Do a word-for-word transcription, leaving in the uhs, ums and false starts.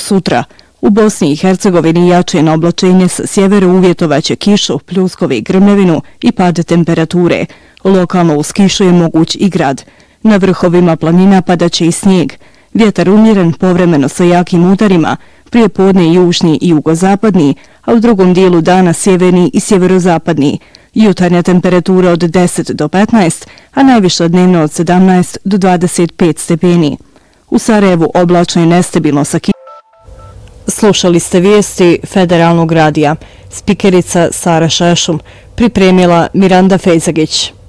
Sutra u Bosni i Hercegovini jačeno oblačenje sa sjevera uvjetovaće kišu, pljuskove i grmljavinu i pad temperature. Lokalno uz kišu je moguć i grad. Na vrhovima planina padaće i snijeg. Vjetar umjeren povremeno sa jakim udarima, prije podne južni i jugozapadni, a u drugom dijelu dana sjeverni i sjeverozapadni. Jutarnja temperatura od deset do petnaest, a najviša dnevno od sedamnaest do dvadeset pet stepeni. U Sarajevu oblačno i nestabilno sa kišom. Slušali ste vijesti Federalnog radija. Spikerica Sara Šešum, pripremila Miranda Fejzagić.